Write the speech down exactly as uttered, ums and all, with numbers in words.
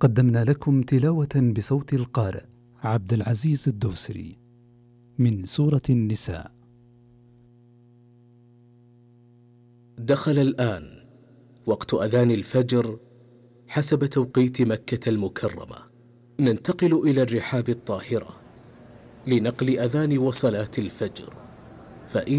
قدمنا لكم تلاوة بصوت القارئ عبد العزيز الدوسري من سورة النساء. دخل الآن وقت أذان الفجر حسب توقيت مكة المكرمة. ننتقل إلى الرحاب الطاهرة لنقل أذان وصلاة الفجر.